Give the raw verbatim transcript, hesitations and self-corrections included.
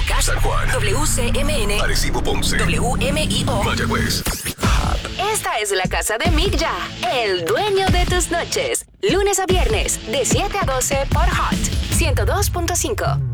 Podcast, San Juan, W C M N, Arecibo, Ponce, W M I O, Mayagüez. Esta es la casa de Mick Ya, el dueño de tus noches. Lunes a viernes, de siete a doce por Hot ciento dos punto cinco.